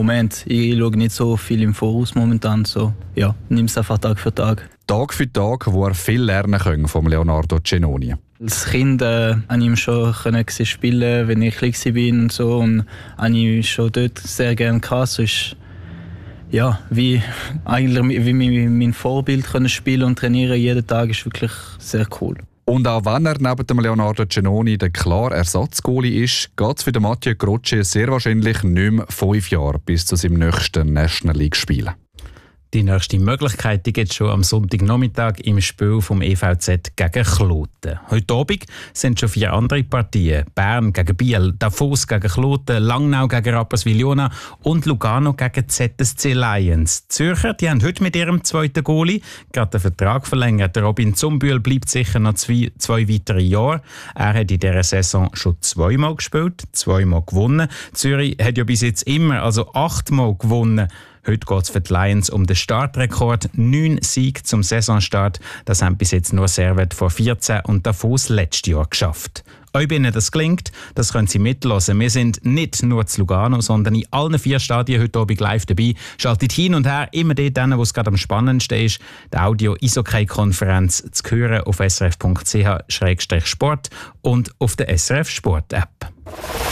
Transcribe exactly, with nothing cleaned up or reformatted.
Moment. Ich schaue nicht so viel im Voraus momentan. So, ja, nimm es einfach Tag für Tag. Tag für Tag, wo er viel lernen kann vom Leonardo Cenoni. Als Kind äh, konnte ich ihn schon spielen, wenn ich klein war und so. Und habe ich schon dort sehr gerne gehabt. So ist, ja, wie, eigentlich, wie mein Vorbild können spielen und trainieren jeden Tag ist wirklich sehr cool. Und auch wenn er neben dem Leonardo Cenoni der klare Ersatzgoalie ist, geht es für den Mathieu Croce sehr wahrscheinlich nicht mehr fünf Jahre bis zu seinem nächsten National League Spielen. Die nächste Möglichkeit gibt es schon am Sonntagnachmittag im Spiel vom E V Z gegen Kloten. Heute Abend sind schon vier andere Partien. Bern gegen Biel, Davos gegen Kloten, Langnau gegen Rapperswil-Jona und Lugano gegen Z S C Lions. Die Zürcher die haben heute mit ihrem zweiten Goalie gerade den Vertrag verlängert. Robin Zumbühl bleibt sicher noch zwei, zwei weitere Jahre. Er hat in dieser Saison schon zweimal gespielt, zweimal gewonnen. Zürich hat ja bis jetzt immer, also achtmal gewonnen. Heute geht es für die Lions um den Startrekord. Neun Siege zum Saisonstart. Das haben bis jetzt nur Servet vor vierzehn und Davos letztes Jahr geschafft. Ob Ihnen das gelingt, das können Sie mitlassen. Wir sind nicht nur zu Lugano, sondern in allen vier Stadien heute Abend live dabei. Schaltet hin und her, immer dort, wo es gerade am spannendsten ist. Die Audio-Eishockey-Konferenz zu hören auf s r f punkt c h slash sport und auf der S R F Sport-App.